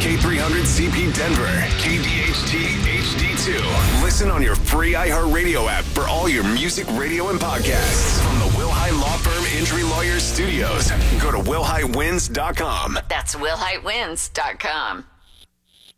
K300CP Denver, KDHT HD2. Listen on your free iHeartRadio app for all your music, radio, and podcasts. From the Will High Law Firm Injury Lawyers Studios, go to willhighwins.com. That's willhighwins.com.